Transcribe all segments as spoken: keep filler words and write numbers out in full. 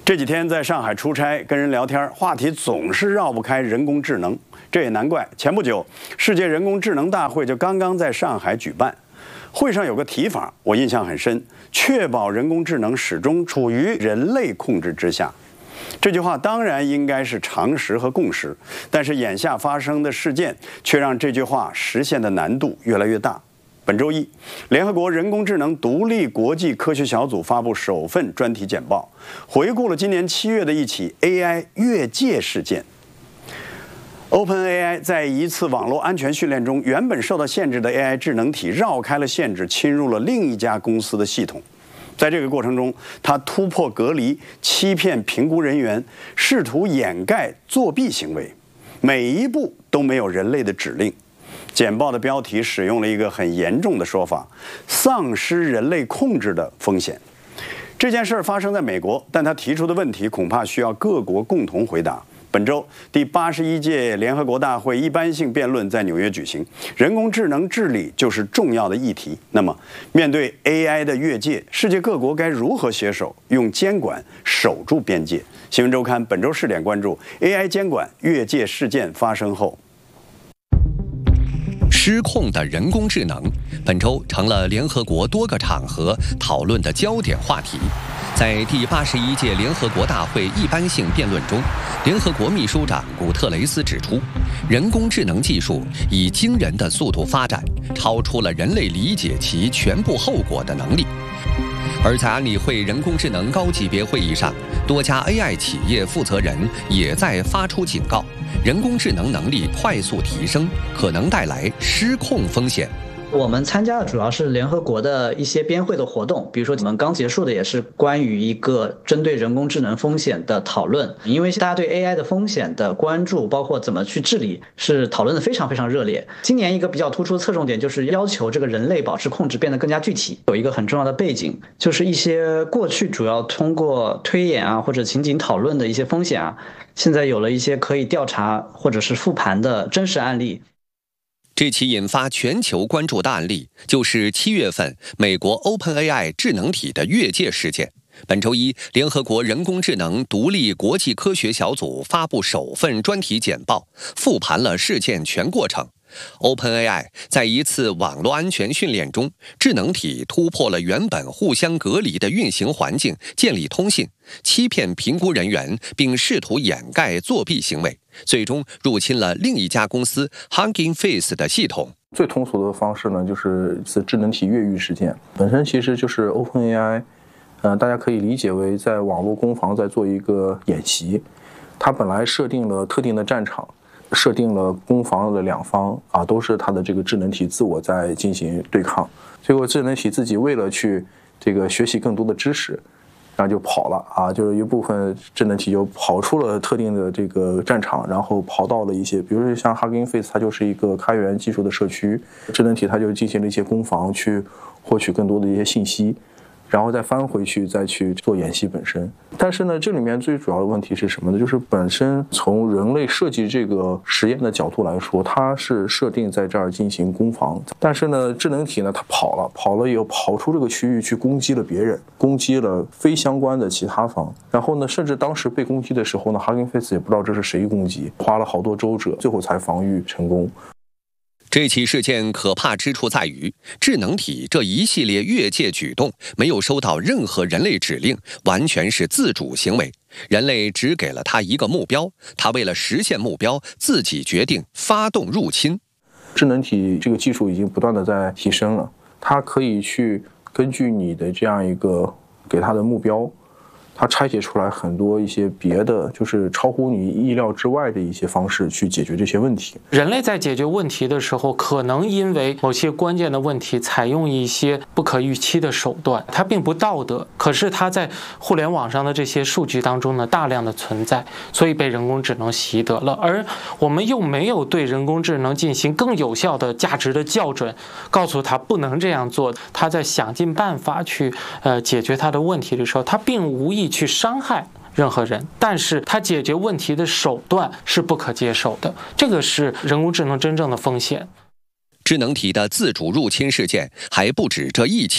这几天在上海出差，跟人聊天，话题总是绕不开人工智能。这也难怪，前不久世界人工智能大会就刚刚在上海举办。会上有个提法，我印象很深，确保人工智能始终处于人类控制之下。这句话当然应该是常识和共识，但是眼下发生的事件却让这句话实现的难度越来越大。本周一，联合国人工智能独立国际科学小组发布首份专题简报，回顾了今年七月的一起 A I 越界事件。OpenAI 在一次网络安全训练中，原本受到限制的 A I 智能体绕开了限制，侵入了另一家公司的系统。在这个过程中，它突破隔离，欺骗评估人员，试图掩盖作弊行为，每一步都没有人类的指令。简报的标题使用了一个很严重的说法：丧失人类控制的风险。这件事发生在美国，但他提出的问题恐怕需要各国共同回答。本周第八十一届联合国大会一般性辩论在纽约举行，人工智能治理就是重要的议题。那么，面对 A I 的越界，世界各国该如何携手用监管守住边界？新闻周刊本周试点关注 A I 监管越界事件发生后。 失控的人工智能，本周成了联合国多个场合讨论的焦点话题。在第八十一届联合国大会一般性辩论中，联合国秘书长古特雷斯指出，人工智能技术以惊人的速度发展，超出了人类理解其全部后果的能力。而在安理会人工智能高级别会议上，多家 A I 企业负责人也在发出警告，人工智能能力快速提升可能带来失控风险。 我们参加的主要是联合国的一些边会的活动，比如说我们刚结束的也是关于一个针对人工智能风险的讨论，因为大家对 A I 的风险的关注，包括怎么去治理，是讨论的非常非常热烈。今年一个比较突出的侧重点就是要求这个人类保持控制变得更加具体。有一个很重要的背景，就是一些过去主要通过推演啊或者情景讨论的一些风险啊，现在有了一些可以调查或者是复盘的真实案例。 这起引发全球关注的案例，就是七月份美国 OpenAI 智能体的越界事件。本周一，联合国人工智能独立国际科学小组发布首份专题简报，复盘了事件全过程。OpenAI 在一次网络安全训练中，智能体突破了原本互相隔离的运行环境，建立通信，欺骗评估人员，并试图掩盖作弊行为，最终入侵了另一家公司 Hugging Face 的系统。 最通俗的方式呢，就是一次智能体越狱事件。本身其实就是 OpenAI， 呃，大家可以理解为在网络攻防在做一个演习。它本来设定了特定的战场，设定了攻防的两方啊，都是它的这个智能体自我在进行对抗。结果智能体自己为了去这个学习更多的知识，然后就跑了啊，就是一部分智能体就跑出了特定的这个战场，然后跑到了一些，比如说像 Hugging Face， 它就是一个开源技术的社区，智能体它就进行了一些攻防，去获取更多的一些信息，然后再翻回去再去做演习本身。但是呢，这里面最主要的问题是什么呢？就是本身从人类设计这个实验的角度来说，它是设定在这儿进行攻防，但是呢，智能体呢它跑了，跑了以后跑出这个区域去攻击了别人，攻击了非相关的其他方。然后呢，甚至当时被攻击的时候呢 ，Hugging Face 也不知道这是谁攻击，花了好多周折，最后才防御成功。 这起事件可怕之处在于，智能体这一系列越界举动没有收到任何人类指令，完全是自主行为。人类只给了它一个目标，它为了实现目标，自己决定发动入侵。 智能体这个技术已经不断的在提升了，它可以去根据你的这样一个给它的目标，它拆解出来很多一些别的，就是超乎你意料之外的一些方式去解决这些问题。 人类在解决问题的时候，可能因为某些关键的问题采用一些不可预期的手段，它并不道德，可是它在互联网上的这些数据当中呢，大量的存在，所以被人工智能习得了。而我们又没有对人工智能进行更有效的价值的校准，告诉它不能这样做，它在想尽办法去呃解决它的问题的时候，它并无意去伤害任何人，但是它解决问题的手段是不可接受的，这个是人工智能真正的风险。 智能体的自主入侵事件还不止这一起。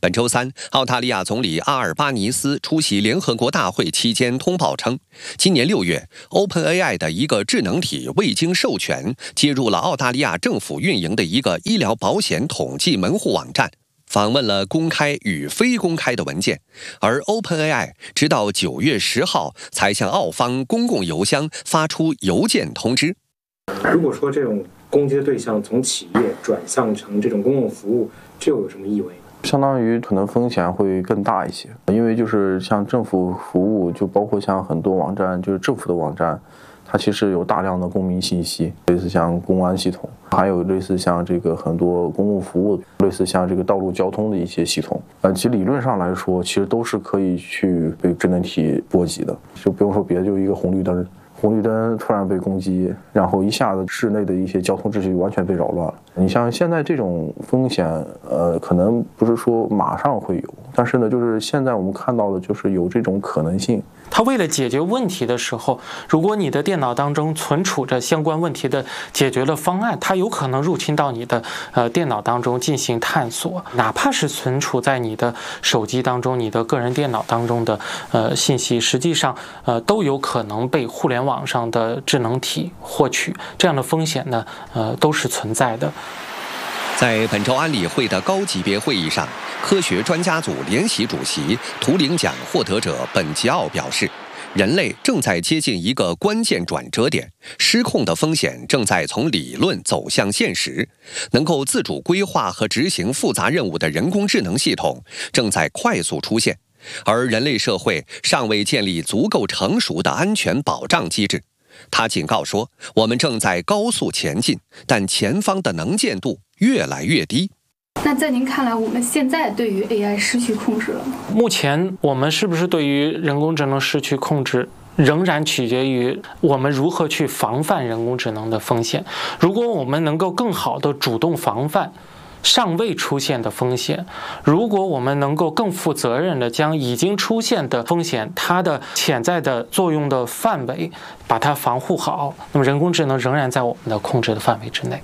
本周三，澳大利亚总理阿尔巴尼斯出席联合国大会期间通报称，今年六月 ，OpenAI 的一个智能体未经授权接入了澳大利亚政府运营的一个医疗保险统计门户网站，访问了公开与非公开的文件，而 OpenAI 直到九月十号才向澳方公共邮箱发出邮件通知。 如果说这种攻击的对象从企业转向成这种公共服务，这又有什么意味呢？ 相当于可能风险会更大一些，因为就是像政府服务，就包括像很多网站，就是政府的网站，它其实有大量的公民信息，类似像公安系统，还有类似像这个很多公共服务，类似像这个道路交通的一些系统。呃，其实理论上来说，其实都是可以去被智能体波及的，就不用说别的，就一个红绿灯。红绿灯突然被攻击，然后一下子市内的一些交通秩序完全被扰乱了。你像现在这种风险，呃，可能不是说马上会有，但是呢，就是现在我们看到的，就是有这种可能性。 它为了解决问题的时候，如果你的电脑当中存储着相关问题的解决的方案，它有可能入侵到你的呃电脑当中进行探索，哪怕是存储在你的手机当中、你的个人电脑当中的呃信息，实际上呃都有可能被互联网上的智能体获取，这样的风险呢，呃都是存在的。 在本周安理会的高级别会议上，科学专家组联席主席、图灵奖获得者本吉奥表示，人类正在接近一个关键转折点，失控的风险正在从理论走向现实，能够自主规划和执行复杂任务的人工智能系统正在快速出现，而人类社会尚未建立足够成熟的安全保障机制。他警告说，我们正在高速前进，但前方的能见度越来越低。 那在您看来，我们现在对于 A I 失去控制了吗？ 目前我们是不是对于人工智能失去控制，仍然取决于我们如何去防范人工智能的风险。如果我们能够更好的主动防范尚未出现的风险，如果我们能够更负责任的将已经出现的风险，它的潜在的作用的范围把它防护好，那么人工智能仍然在我们的控制的范围之内。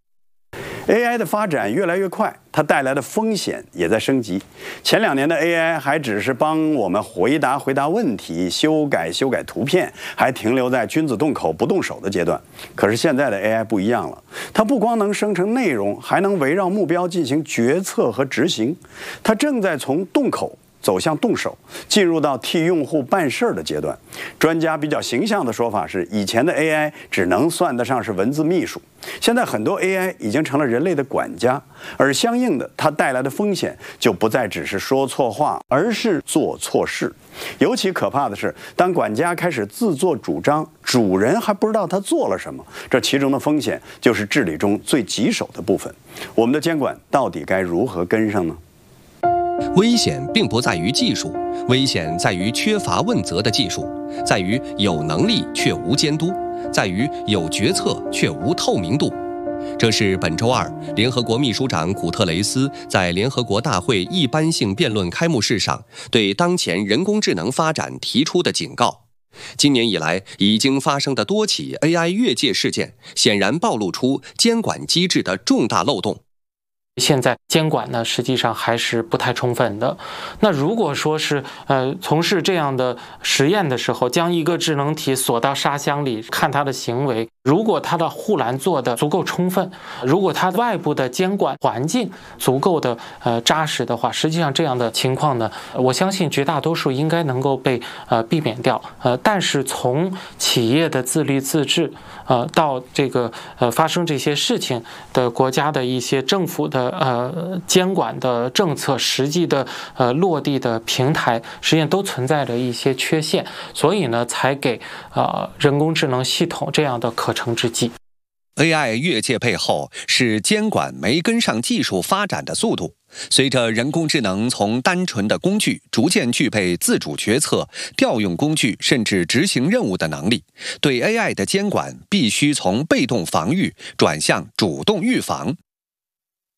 A I 的发展越来越快，它带来的风险也在升级。前两年的 A I 还只是帮我们回答回答问题、修改修改图片，还停留在君子动口不动手的阶段。可是现在的 A I 不一样了，它不光能生成内容，还能围绕目标进行决策和执行。它正在从动口走向动手，进入到替用户办事儿的阶段。专家比较形象的说法是，以前的 A I 只能算得上是文字秘书，现在很多 A I 已经成了人类的管家，而相应的，它带来的风险就不再只是说错话，而是做错事。尤其可怕的是，当管家开始自作主张，主人还不知道他做了什么，这其中的风险就是治理中最棘手的部分。我们的监管到底该如何跟上呢？ 危险并不在于技术，危险在于缺乏问责的技术，在于有能力却无监督，在于有决策却无透明度。这是本周二联合国秘书长古特雷斯在联合国大会一般性辩论开幕式上对当前人工智能发展提出的警告。今年以来已经发生的多起 A I 越界事件，显然暴露出监管机制的重大漏洞。 现在监管呢，实际上还是不太充分的。那如果说是呃从事这样的实验的时候，将一个智能体锁到沙箱里看它的行为，如果它的护栏做的足够充分，如果它外部的监管环境足够的呃扎实的话，实际上这样的情况呢，我相信绝大多数应该能够被呃避免掉。呃，但是从企业的自律自治，呃到这个呃发生这些事情的国家的一些政府的呃监管的政策，实际的呃落地的平台，实际上都存在着一些缺陷，所以呢，才给呃人工智能系统这样的可乘之机。 A I 越界背后是监管没跟上技术发展的速度。随着人工智能从单纯的工具逐渐具备自主决策、调用工具甚至执行任务的能力，对 A I 的监管必须从被动防御转向主动预防。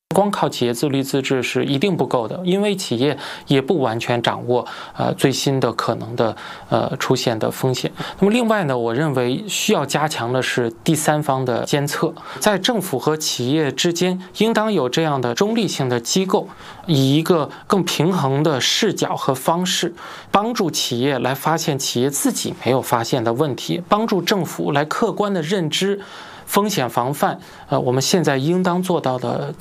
光靠企业自律自治是一定不够的，因为企业也不完全掌握呃最新的可能的呃出现的风险。那么另外呢，我认为需要加强的是第三方的监测，在政府和企业之间应当有这样的中立性的机构，以一个更平衡的视角和方式，帮助企业来发现企业自己没有发现的问题，帮助政府来客观的认知风险防范，呃，我们现在应当做到的